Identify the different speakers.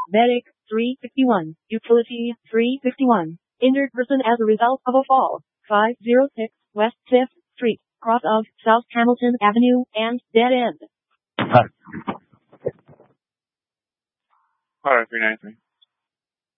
Speaker 1: Medic 351. Utility 351. Injured person as a result of a fall. 506 West 5th Street, cross of South Hamilton Avenue and dead end.
Speaker 2: Alright, 393.